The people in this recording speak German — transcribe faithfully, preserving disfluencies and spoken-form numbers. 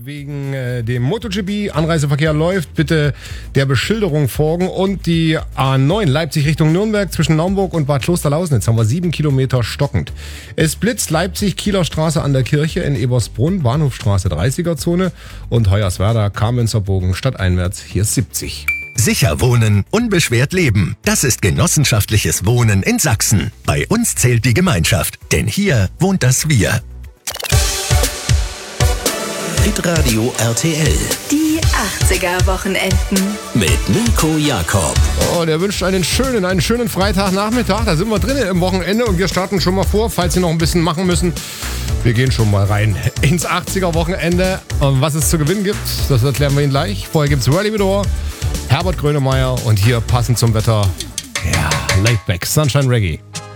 wegen äh, dem MotoGP. Anreiseverkehr läuft. Bitte der Beschilderung folgen. Und die A neun Leipzig Richtung Nürnberg zwischen Naumburg und Bad Klosterlausnitz haben wir sieben Kilometer stockend. Es blitzt Leipzig, Kieler Straße an der Kirche in Ebersbrunn, Bahnhofstraße dreißiger Zone und Hoyerswerda, Kamenzer Bogen stadteinwärts hier siebzig. Sicher wohnen, unbeschwert leben. Das ist genossenschaftliches Wohnen in Sachsen. Bei uns zählt die Gemeinschaft, denn hier wohnt das Wir. Hitradio R T L. Die achtziger-Wochenenden. Mit Nico Jakob. Oh, der wünscht einen schönen, einen schönen Freitagnachmittag. Da sind wir drinnen im Wochenende und wir starten schon mal vor, falls Sie noch ein bisschen machen müssen. Wir gehen schon mal rein ins achtziger-Wochenende. Und was es zu gewinnen gibt, das erklären wir Ihnen gleich. Vorher gibt es Rally Vidor, Herbert Grönemeyer und hier passend zum Wetter, ja, Laidback, Sunshine Reggae.